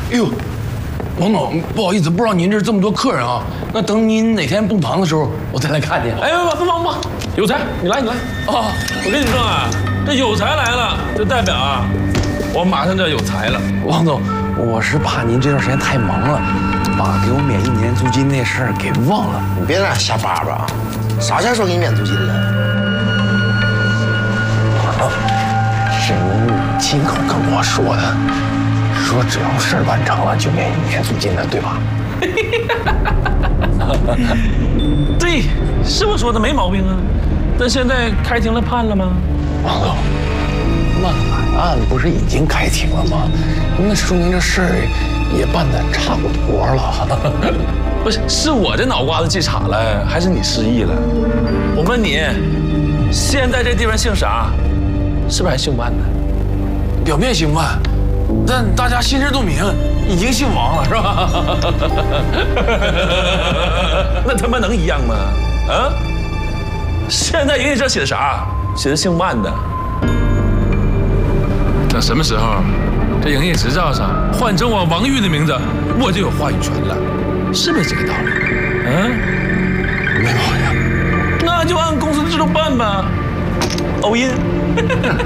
哎呦，王总，不好意思，不知道您这儿这么多客人啊。那等您哪天不忙的时候，我再来看您。 哎，不忙，有才，你来。哦，我跟你说啊，这有才来了，就代表啊，我马上就要有才了。 王总，我是怕您这段时间太忙了，把给我免1年租金那事儿给忘了。 你别在那瞎叭叭啊！啥前说给你免租金了？ 是您亲口跟我说的，说只要事儿办成了就免1年租金的，对吧？ 对，是我说的没毛病啊。但现在开庭了，判了吗？ 王总，漫海案不是已经开庭了吗？那说明这事儿也办得差不多了。 不是，是我这脑瓜子记岔了，还是你失忆了？我问你，现在这地方姓啥？是不是还姓万呢？ 表面姓万，但大家心知肚明，已经姓王了，是吧？ 那他妈能一样吗？啊！现在营业证写的啥？写的姓万的。等什么时候，这营业执照上换成我王玉的名字，我就有话语权了，是不是这个道理？嗯， 没毛病。 那就按公司的制度办吧。欧印。